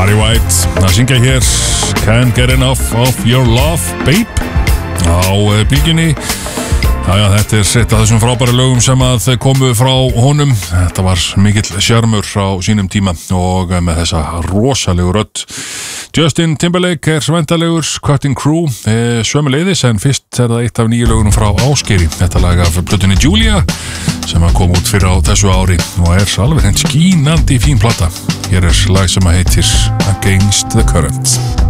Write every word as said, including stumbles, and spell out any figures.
Barry White að syngja hér Can't Get Enough of Your Love, Babe á bylgjunni. Jájá, þetta er sitt af þessum frábæri lögum sem að komu frá honum. Þetta var mikill sjarmur á sínum tíma og með þessa rosalegu rödd. Justin Timberlake er svendalegur, Cutting Crew e, sömuleiðis, en fyrst er það eitt af nýju lögunum frá Ásgeiri. Þetta lag af plötunni Julia sem að kom út fyrir á þessu ári og er alveg hreint skínandi fín plata. Hér er lag sem að heitir Against the Current.